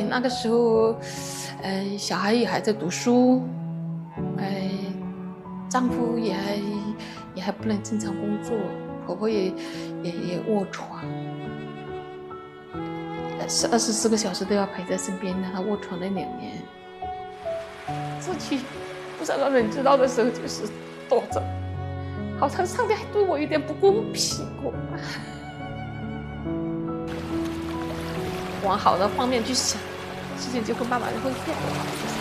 那个时候，小孩也还在读书，丈夫也还不能正常工作，婆婆也卧床，24个小时都要陪在身边的，她卧床了2年。自己不想让人知道的时候，就是躲着，好像上帝还对我有点不公平过。往好的方面去想，事情就会慢慢会变好。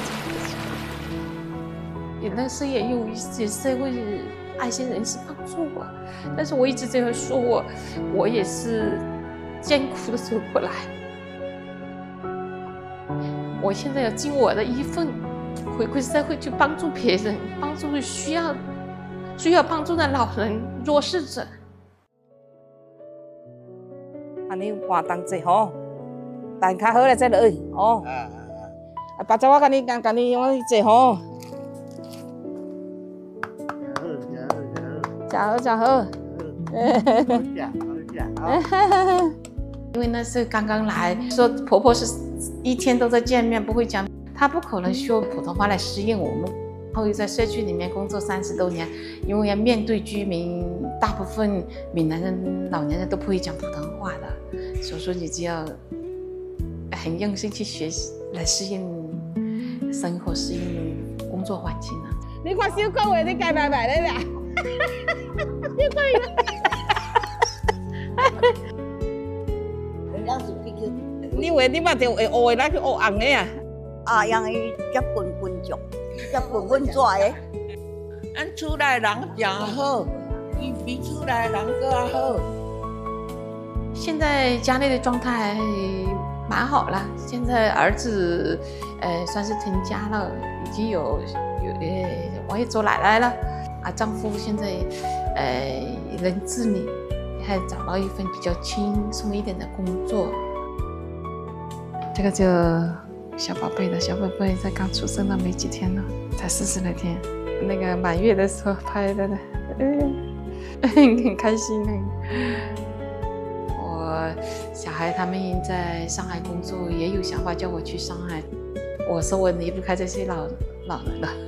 也那时也有一些社会爱心人士帮助我，但是我一直这样说，我也是艰苦的走过来。我现在要尽我的一份，回馈社会，去帮助别人，帮助需要帮助的老人、弱势者。 安尼活动者吼，等较好了再来哦。把这我跟你用者吼。加好。 因为那时候刚刚来，说婆婆是一天都在见面，不会讲，她不可能说普通话来适应我们。后又在社区里面工作30多年，因为要面对居民，大部分闽南人、老年人都不会讲普通话的，所以说你就要很用心去学习，来适应生活、适应工作环境啊。 你看小狗的，你改白白的啦。小狗你话你嘛就会学的，那去学红的啊。 啊，让伊结滚种，结滚做的。 咱厝内人真好，伊比厝内人更好。 现在家内的状态还蛮好了，现在儿子算是成家了，已经有我也做奶奶了啊，丈夫现在能自理，还找到一份比较轻松一点的工作。这个就小宝贝的，小宝贝才刚出生了没几天呢，才40来天。那个满月的时候拍的，很开心。我小孩他们在上海工作，也有想法叫我去上海。我说我离不开这些老人了。